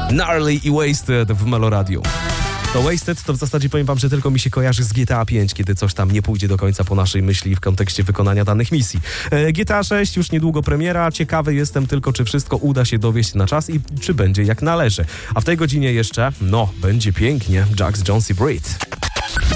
Gnarly i Wasted w Melo Radio. To Wasted to w zasadzie powiem wam, że tylko mi się kojarzy z GTA 5, kiedy coś tam nie pójdzie do końca po naszej myśli w kontekście wykonania danych misji. GTA 6 już niedługo premiera. Ciekawy jestem tylko, czy wszystko uda się dowieść na czas i czy będzie jak należy. A w tej godzinie jeszcze, będzie pięknie. Jax Jones i Breed.